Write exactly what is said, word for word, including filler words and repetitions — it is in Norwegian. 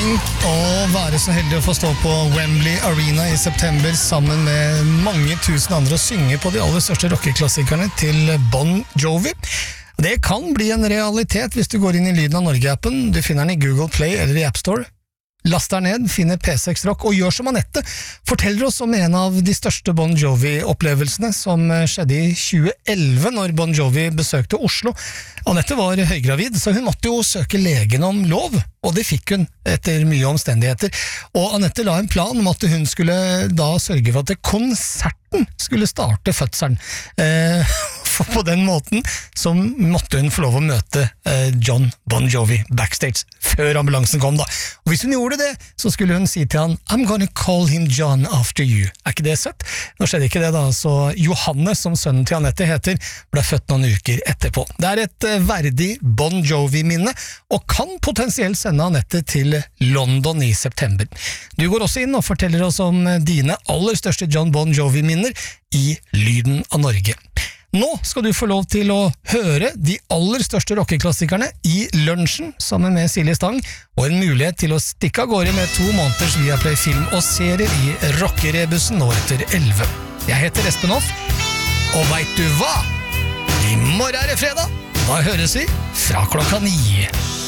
Tenk å være så heldig å få stå på Wembley Arena i september sammen med mange tusen andre og synge på de aller største rockeklassikerne til Bon Jovi. Det kan bli en realitet hvis du går inn i Lyden av Norge-appen. Du finner den i Google Play eller i App Store. Last der ned, finner P seks Rock og gjør som Anette. Forteller oss om en av de største Bon Jovi-opplevelsene som skjedde i tjue elleve når Bon Jovi besøkte Oslo. Anette var høygravid, så hun måtte jo søke legen om lov, og det fikk hun etter mye omstendigheter. Og Anette la en plan om at hun skulle da sørge for at konserten skulle starte fødselen. Eh, for på den måten så måtte hun få lov å møte eh, John Bon Jovi backstage før ambulansen kom da. Og hvis hun gjorde det, så skulle hun si til han I'm gonna call him John after you. Er ikke det søtt? Nå skjedde ikke det da, så Johannes, som sønnen til Anette heter, ble født noen uker etterpå. Det er et eh, verdig Bon Jovi-minne, og kan potensielt sende Anette til London i september. Du går også inn og forteller oss om dine aller største John Bon Jovi-minner i Lyden av Norge. Nå skal du få lov til å høre de aller største rockeklassikerne i lunsjen sammen med Silje Stang, og en mulighet til å stikke av gårde med to måneders Viaplay film og serie i rockerebussen nå etter elleve. Jeg heter Espen Hoff, og vet du hva? I morgen er det fredag, da høres vi fra klokka ni.